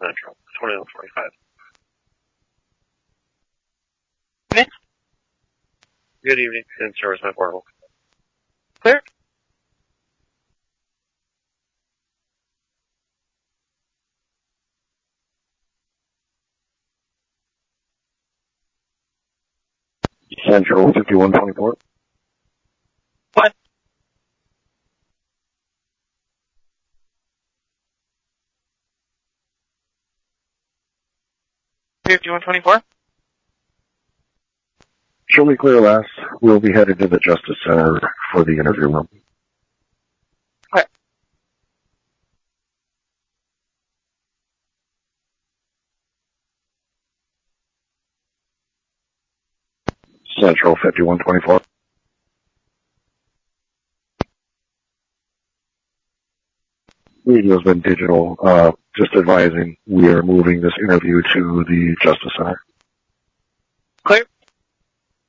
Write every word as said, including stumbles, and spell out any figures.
Central, twenty-one forty-five. Nick? Good evening, and service my portable. Clear? Central, fifty-one twenty-four. What? fifty-one twenty-four? Show me clear last. We'll be headed to the Justice Center for the interview room. Okay. Central, fifty-one twenty-four. Radio's been digital. Uh, just advising we are moving this interview to the Justice Center. Clear?